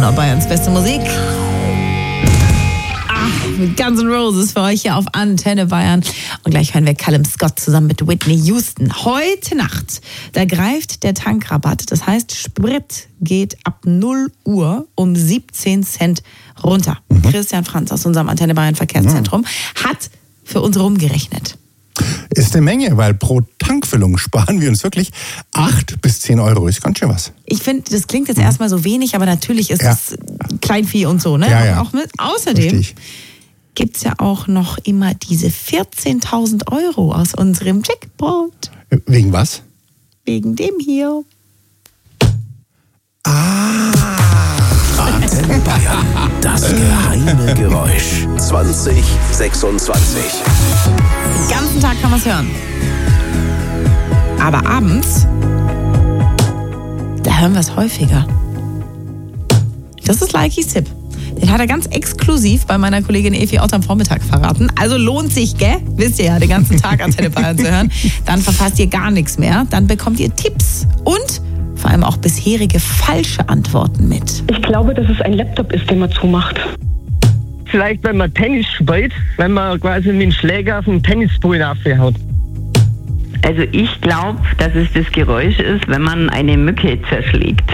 immer Bayerns beste Musik. Mit Guns N' Roses für euch hier auf Antenne Bayern. Und gleich hören wir Callum Scott zusammen mit Whitney Houston. Heute Nacht, da greift der Tankrabatt. Das heißt, Sprit geht ab 0 Uhr um 17 Cent runter. Christian Franz aus unserem Antenne Bayern Verkehrszentrum hat für uns rumgerechnet. Ist eine Menge, weil pro Tankfüllung sparen wir uns wirklich 8 bis 10 Euro. Ist ganz schön was. Ich finde, das klingt jetzt erstmal so wenig, aber natürlich ist es Kleinvieh und so, ne? Ja. Auch mit. Außerdem gibt es ja auch noch immer diese 14.000 Euro aus unserem Jackpot. Wegen was? Wegen dem hier. Antenne Bayern, das geheime Geräusch 2026. Den ganzen Tag kann man es hören. Aber abends, da hören wir es häufiger. Das ist Likys Tipp. Den hat er ganz exklusiv bei meiner Kollegin Evi Ott am Vormittag verraten. Also lohnt sich, gell? Wisst ihr ja, den ganzen Tag Antenne Bayern zu hören. Dann verpasst ihr gar nichts mehr. Dann bekommt ihr Tipps und vor allem auch bisherige falsche Antworten mit. Ich glaube, dass es ein Laptop ist, den man zumacht. Vielleicht, wenn man Tennis spielt, wenn man quasi mit dem Schläger auf den Tennisball raufhaut. Also ich glaube, dass es das Geräusch ist, wenn man eine Mücke zerschlägt.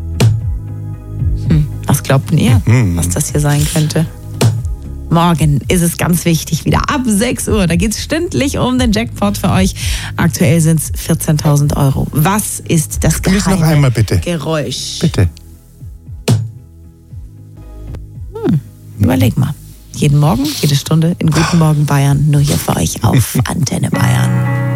Was glaubt denn ihr, was das hier sein könnte? Morgen ist es ganz wichtig, wieder ab 6 Uhr. Da geht es stündlich um den Jackpot für euch. Aktuell sind es 14.000 Euro. Was ist das Spiel's geheime noch einmal, bitte. Geräusch? Bitte. Überleg mal. Jeden Morgen, jede Stunde in Guten Morgen Bayern. Nur hier für euch auf Antenne Bayern.